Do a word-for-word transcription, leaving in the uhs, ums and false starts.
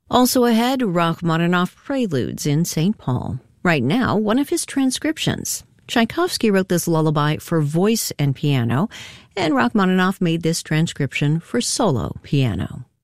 Also ahead, Rachmaninoff Preludes in Saint Paul. Right now, one of his transcriptions. Tchaikovsky wrote this lullaby for voice and piano, and Rachmaninoff made this transcription for solo piano.